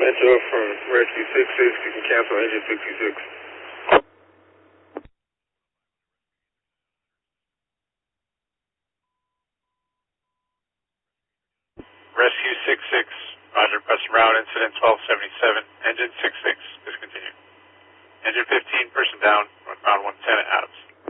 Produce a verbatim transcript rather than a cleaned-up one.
Metro from Rescue six six, you can cancel engine sixty-six. Rescue six six, roger, press around, incident twelve seventy-seven, engine six six, discontinued. Engine fifteen, person down, northbound one ten at Adams.